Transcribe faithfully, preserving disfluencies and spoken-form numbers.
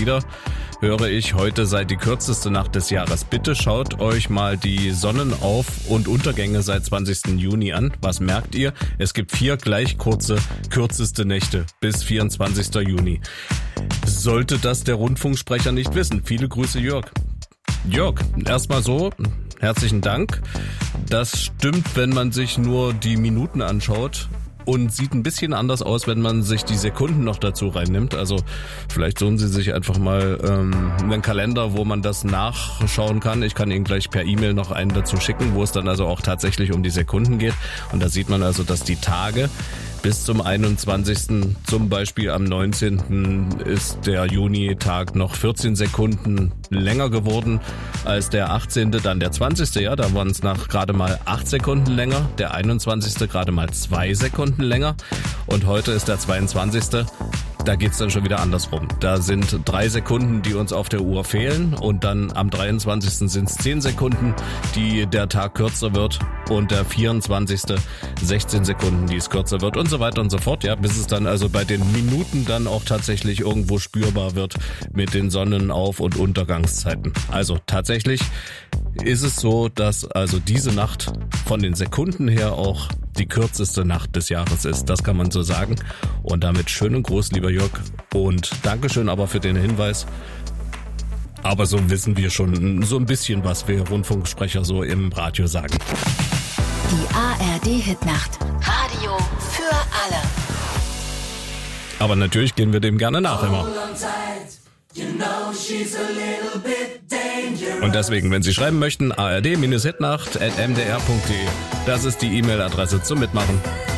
wieder höre ich, heute sei die kürzeste Nacht des Jahres. Bitte schaut euch mal die Sonnenauf- und Untergänge seit zwanzigsten Juni an. Was merkt ihr? Es gibt vier gleich kurze, kürzeste Nächte bis vierundzwanzigsten Juni. Sollte das der Rundfunksprecher nicht wissen? Viele Grüße, Jörg. Jörg, erstmal so, herzlichen Dank. Das stimmt, wenn man sich nur die Minuten anschaut. Und sieht ein bisschen anders aus, wenn man sich die Sekunden noch dazu reinnimmt. Also vielleicht suchen Sie sich einfach mal ähm, einen Kalender, wo man das nachschauen kann. Ich kann Ihnen gleich per E-Mail noch einen dazu schicken, wo es dann also auch tatsächlich um die Sekunden geht. Und da sieht man also, dass die Tage bis zum einundzwanzigsten Zum Beispiel am neunzehnten ist der Juni-Tag noch vierzehn Sekunden länger geworden als der achtzehnte Dann der zwanzigste Ja, da waren es nach gerade mal acht Sekunden länger. Der einundzwanzigste gerade mal zwei Sekunden länger. Und heute ist der zweiundzwanzigste Da geht's dann schon wieder andersrum. Da sind drei Sekunden, die uns auf der Uhr fehlen. Und dann am dreiundzwanzigsten sind es zehn Sekunden, die der Tag kürzer wird. Und der vierundzwanzigste sechzehn Sekunden, die es kürzer wird und so weiter und so fort. Ja, bis es dann also bei den Minuten dann auch tatsächlich irgendwo spürbar wird mit den Sonnenauf- und Untergangszeiten. Also tatsächlich ist es so, dass also diese Nacht von den Sekunden her auch die kürzeste Nacht des Jahres ist. Das kann man so sagen. Und damit schönen Gruß, lieber Jörg. Und Dankeschön aber für den Hinweis. Aber so wissen wir schon so ein bisschen, was wir Rundfunksprecher so im Radio sagen. Die A R D-Hitnacht. Radio für alle. Aber natürlich gehen wir dem gerne nach immer. Und deswegen, wenn Sie schreiben möchten, a r d Bindestrich hitnacht at m d r punkt d e. Das ist die E-Mail-Adresse zum Mitmachen.